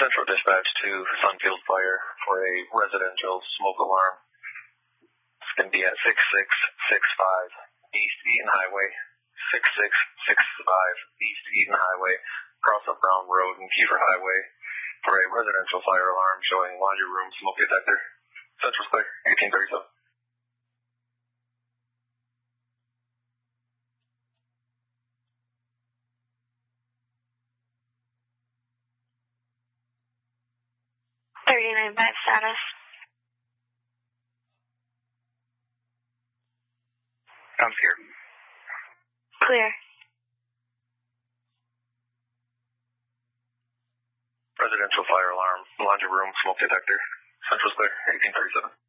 Central Dispatch to Sunfield Fire for a residential smoke alarm. It's going to be at 6665 East Eaton Highway, 6665 East Eaton Highway, across up Brown Road and Kiefer Highway for a residential fire alarm showing laundry room smoke detector. Central's clear, 1837. Status. I'm here. Clear. Residential fire alarm, laundry room, smoke detector. Central's clear, 1837.